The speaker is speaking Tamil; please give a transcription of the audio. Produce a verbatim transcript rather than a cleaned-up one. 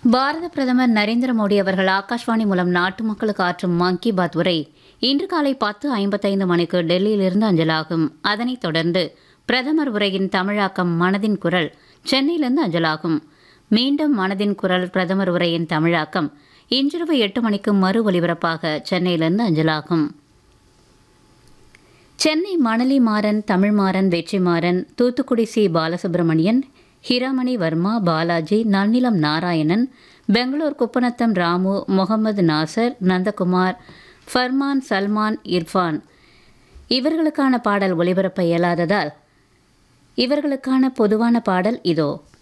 பாரத பிரதமர் நரேந்திர மோடி அவர்கள் ஆகாஷ்வாணி மூலம் நாட்டு மக்களுக்கு ஆற்றும் மன் கி பாத் உரை இன்று காலை பத்து ஐம்பத்தைந்து மணிக்கு டெல்லியிலிருந்து அஞ்சலாகும். அதனைத் தொடர்ந்து பிரதமர் உரையின் தமிழாக்கம் மனதின் குரல் சென்னையிலிருந்து அஞ்சலாகும். மீண்டும் மனதின் குரல் பிரதமர் உரையின் தமிழாக்கம் இன்றிரவு எட்டு மணிக்கு மறு ஒலிபரப்பாக சென்னையிலிருந்து அஞ்சலாகும். சென்னை மணலி மாறன், தமிழ்மாறன், வெற்றிமாறன், தூத்துக்குடி சி பாலசுப்ரமணியன், ஹிராமணி வர்மா, பாலாஜி, நன்னிலம் நாராயணன், பெங்களூர் குப்பநத்தம் ராமு, முகமது நாசர், நந்தகுமார், ஃபர்மான், சல்மான், இர்ஃபான் இவர்களுக்கான பாடல் ஒலிபரப்ப இயலாததால் இவர்களுக்கான பொதுவான பாடல் இதோ.